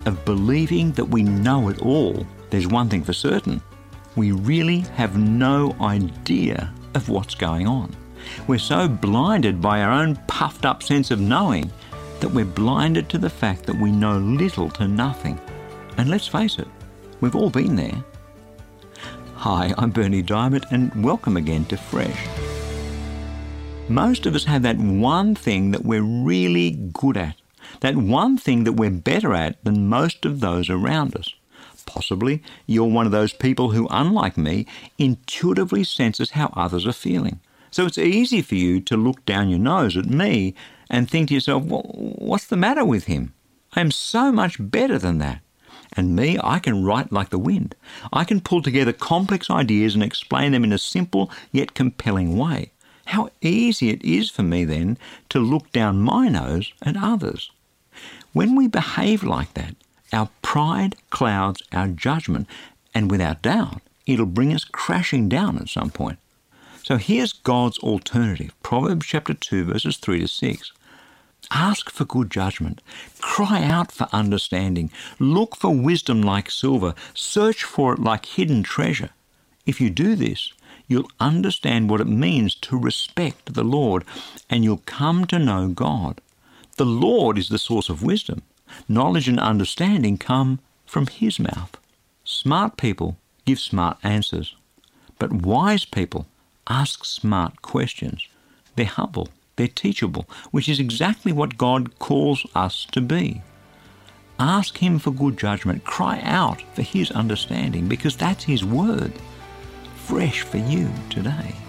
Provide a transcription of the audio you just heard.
of believing that we know it all, there's one thing for certain. We really have no idea of what's going on. We're so blinded by our own puffed up sense of knowing that we're blinded to the fact that we know little to nothing. And let's face it, we've all been there. Hi, I'm Berni Dymet, and welcome again to Fresh. Most of us have that one thing that we're really good at, that one thing that we're better at than most of those around us. Possibly you're one of those people who, unlike me, intuitively senses how others are feeling. So it's easy for you to look down your nose at me and think to yourself, well, what's the matter with him? I am so much better than that. And me, I can write like the wind. I can pull together complex ideas and explain them in a simple yet compelling way. How easy it is for me then to look down my nose at others. When we behave like that, our pride clouds our judgment, and without doubt, it'll bring us crashing down at some point. So here's God's alternative, Proverbs chapter 2, verses 3 to 6. Ask for good judgment. Cry out for understanding. Look for wisdom like silver. Search for it like hidden treasure. If you do this, you'll understand what it means to respect the Lord, and you'll come to know God. The Lord is the source of wisdom. Knowledge and understanding come from His mouth. Smart people give smart answers, but wise people ask smart questions. They're humble, they're teachable, which is exactly what God calls us to be. Ask Him for good judgment. Cry out for His understanding, because that's His word. Fresh for you today.